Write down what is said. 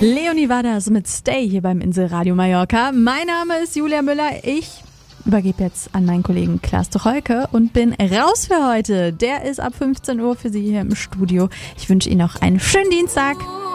Leonie war das mit Stay hier beim Inselradio Mallorca. Mein Name ist Julia Müller. Ich übergebe jetzt an meinen Kollegen Klaas Tucholke und bin raus für heute. Der ist ab 15 Uhr für Sie hier im Studio. Ich wünsche Ihnen noch einen schönen Dienstag.